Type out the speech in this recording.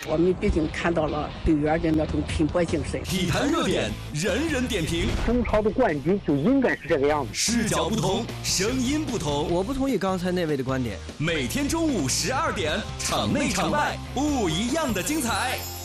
我们毕竟看到了队员的那种拼搏精神。 体坛热点，人人点评。 中超的冠军就应该是这个样子。 视角不同，声音不同。 我不同意刚才那位的观点。 每天中午12点，场内场外不一样的精彩。